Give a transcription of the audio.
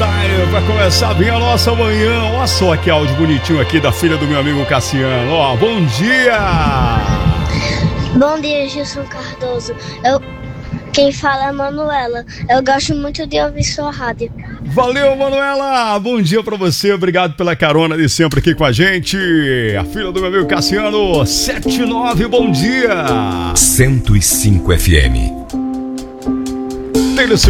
Style pra começar bem a nossa manhã. Olha só que áudio bonitinho aqui da filha do meu amigo Cassiano. Ó, bom dia! Bom dia, Gilson Cardoso. Quem fala é Manuela. Eu gosto muito de ouvir sua rádio. Valeu, Manuela! Bom dia pra você, obrigado pela carona de sempre aqui com a gente. A filha do meu amigo Cassiano, 79, bom dia! 105 FM. Taylor